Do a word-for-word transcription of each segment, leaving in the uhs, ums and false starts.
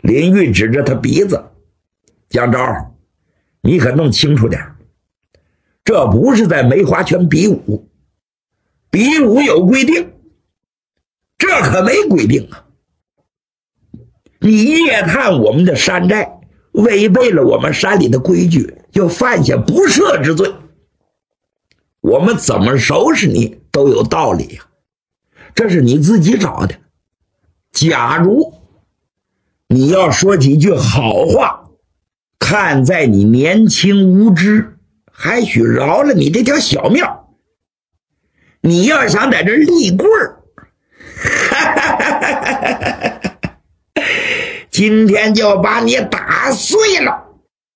林玉指着他鼻子：“蒋昭，你可弄清楚点，这不是在梅花圈比武，比武有规定，这可没规定啊！你夜探我们的山寨，违背了我们山里的规矩，就犯下不赦之罪。我们怎么收拾你都有道理呀、啊，这是你自己找的。假如你要说几句好话，看在你年轻无知，还许饶了你这条小命。你要想在这立棍儿，今天就把你打碎了。”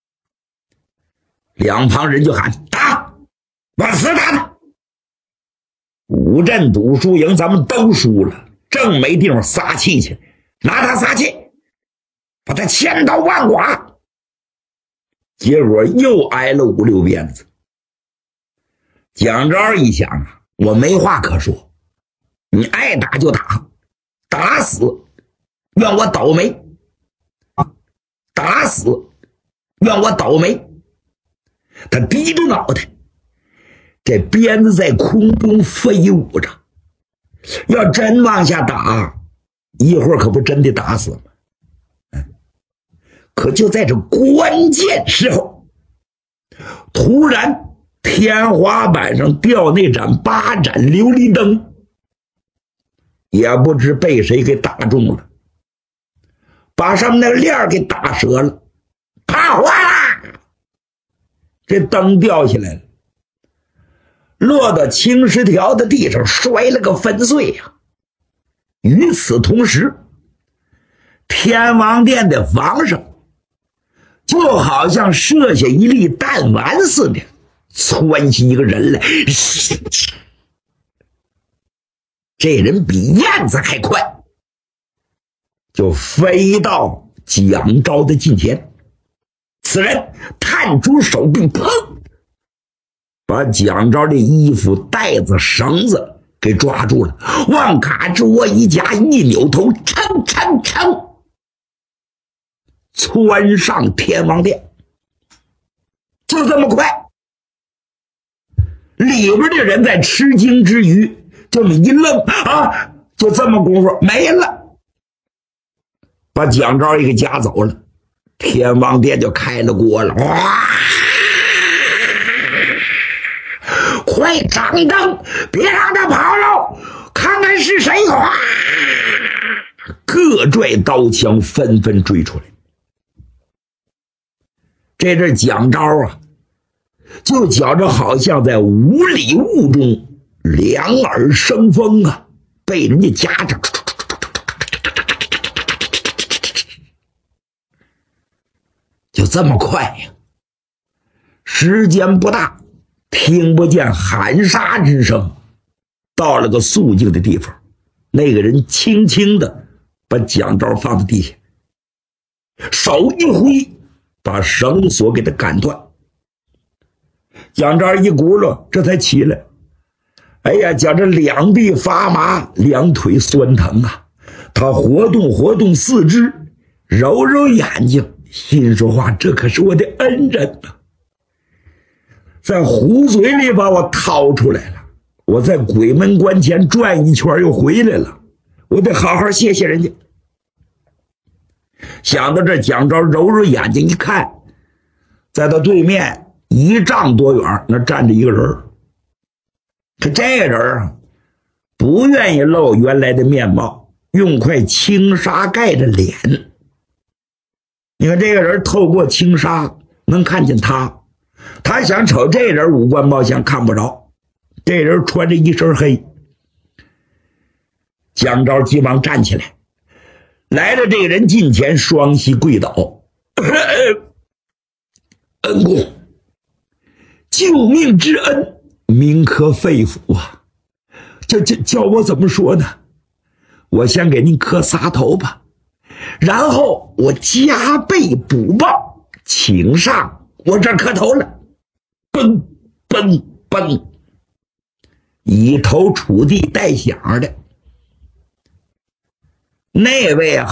两旁人就喊：“打，往死打他！五阵赌输赢咱们都输了，正没地方撒气去，拿他撒气，把他千刀万剐。”结果又挨了五六鞭子。蒋昭一想啊，我没话可说，你爱打就打，打死愿我倒霉，打死愿我倒霉。他低着脑袋，这鞭子在空中飞舞着，要真往下打，一会儿可不真的打死吗？可就在这关键时候，突然天花板上掉那盏八盏琉璃灯，也不知被谁给打中了，把上面那个链给打折了，啪哗啦，这灯掉下来了，落到青石条的地上，摔了个粉碎呀、啊！与此同时，天王殿的房上就好像射下一粒弹丸似的，窜起一个人来，这人比燕子还快，就飞到蒋昭的近前。此人探出手臂，砰，把蒋昭的衣服带子绳子给抓住了，往嘎吱窝一夹，一扭头，噌噌噌窜上天王殿。就这么快，里边的人在吃惊之余这么一愣啊，就这么功夫没了，把蒋昭也给夹走了。天王殿就开了锅了，哇！快掌灯，别让他跑了，看看是谁！哇！各拽刀枪纷纷追出来。这阵蒋昭啊，就觉着好像在五里雾中两耳生风啊，被人家夹着。就这么快呀，时间不大，听不见喊杀之声，到了个肃静的地方，那个人轻轻的把蒋昭放在地下，手一挥，把绳索给他赶断。蒋昭一咕噜，这才起来。哎呀，觉着两臂发麻，两腿酸疼啊！他活动活动四肢，揉揉眼睛，心说话，这可是我的恩人啊，在虎嘴里把我掏出来了，我在鬼门关前转一圈又回来了，我得好好谢谢人家。想到这，蒋昭揉揉眼睛一看，在他对面一丈多远那站着一个人，可这人啊不愿意露原来的面貌，用块轻纱盖着脸。你看这个人透过轻纱能看见他，他想瞅这人五官貌相看不着，这人穿着一身黑。蒋昭急忙站起来，来了这个人近前，双膝跪倒：“恩公，救命之恩铭刻肺腑啊！这这叫我怎么说呢？我先给您磕仨头吧，然后我加倍补报，请上我这磕头了。”嘣嘣嘣，一头杵地带响的。那位啊